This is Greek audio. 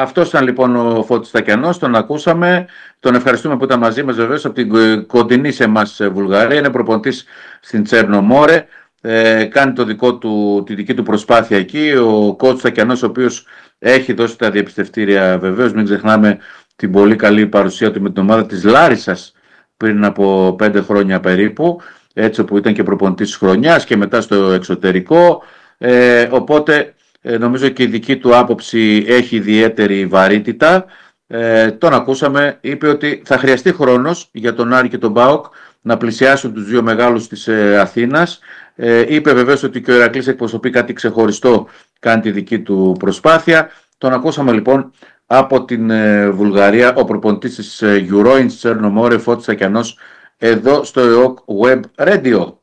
Αυτός ήταν λοιπόν ο Φώτης Στακιανός, τον ακούσαμε, τον ευχαριστούμε που ήταν μαζί μας βεβαίως από την κοντινή σε εμάς Βουλγαρία, είναι προπονητής στην Τσέρνο-Μόρε, κάνει τη δική του προσπάθεια εκεί, ο coach Στακιανός ο οποίος έχει δώσει τα διαπιστευτήρια βεβαίως, μην ξεχνάμε την πολύ καλή παρουσία του με την ομάδα της Λάρισσας πριν από 5 χρόνια περίπου, έτσι όπου ήταν και προπονητής της χρονιάς και μετά στο εξωτερικό, οπότε νομίζω και η δική του άποψη έχει ιδιαίτερη βαρύτητα. Τον ακούσαμε, είπε ότι θα χρειαστεί χρόνος για τον Άρη και τον ΠΑΟΚ να πλησιάσουν τους δύο μεγάλους της Αθήνας. Είπε βεβαίως ότι και ο Ηρακλής εκπροσωπεί κάτι ξεχωριστό, κάνει τη δική του προσπάθεια. Τον ακούσαμε λοιπόν από την Βουλγαρία, ο προπονητής της Euroins Τσέρνο Μόρε, Φώτης Στακιανός, εδώ στο EOK Web Radio.